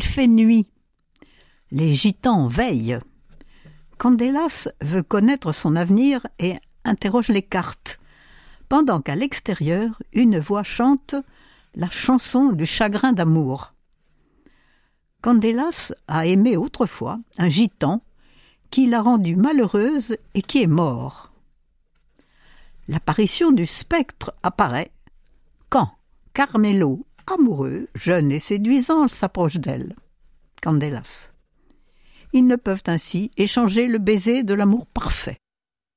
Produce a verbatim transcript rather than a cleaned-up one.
fait nuit. Les gitans veillent. Candélas veut connaître son avenir et interroge les cartes, pendant qu'à l'extérieur, une voix chante la chanson du chagrin d'amour. Candélas a aimé autrefois un gitan qui l'a rendue malheureuse et qui est mort. L'apparition du spectre apparaît quand Carmelo, amoureux, jeune et séduisant, s'approche d'elle. Candélas. Ils ne peuvent ainsi échanger le baiser de l'amour parfait.